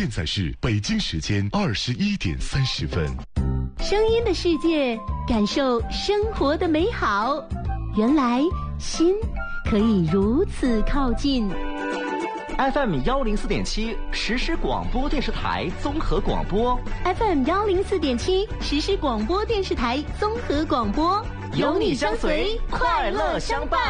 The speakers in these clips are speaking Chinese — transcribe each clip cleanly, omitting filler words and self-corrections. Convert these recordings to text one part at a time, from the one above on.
现在是北京时间21点30分。 声音的世界，感受生活的美好。原来心可以如此靠近。 FM 104.7实时广播电视台综合广播。 FM 104.7实时广播电视台综合广播， 有你相随，快乐相伴。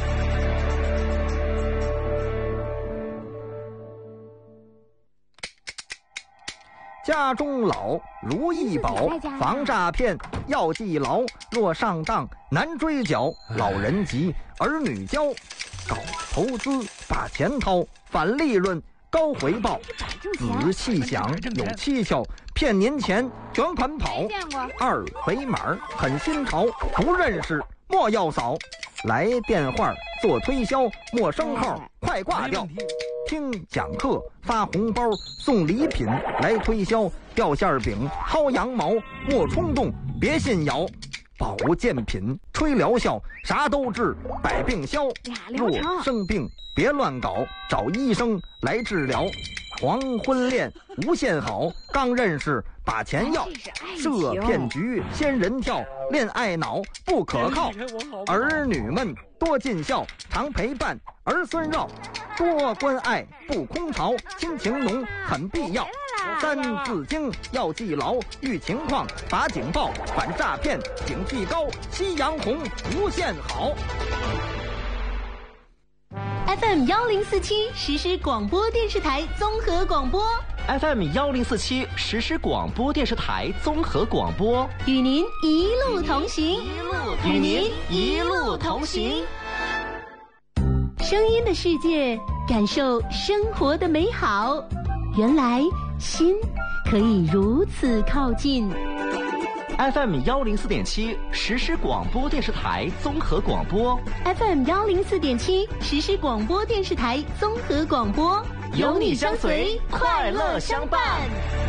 家中老如意宝，防诈骗要记牢。若上当难追缴，老人急儿女教。搞投资把钱掏，返利润高回报。仔细想有蹊跷，骗您钱卷款跑。二维码很新潮，不认识莫要扫。来电话做推销，陌生号快挂掉。听讲课发红包送礼品来推销，掉馅饼薅羊毛莫冲动别信谣。保健品吹疗效啥都治，百病消。若生病别乱搞，找医生来治疗。黄昏恋无限好，刚认识把钱要。设骗局仙人跳，恋爱脑不可靠。儿女们多尽孝，常陪伴儿孙绕。多关爱不空巢，亲情浓很必要。三字经要记牢，遇情况把警报，反诈骗警惕高，夕阳红无限好。 FM 1047实时广播电视台综合广播。 FM 1047实时广播电视台综合广播， 与您一路同行， 与您一路同行。 声音的世界，感受生活的美好。原来心可以如此靠近。 FM 104.7实时广播电视台综合广播。 FM 104.7实时广播电视台综合广播， 有你相随，快乐相伴。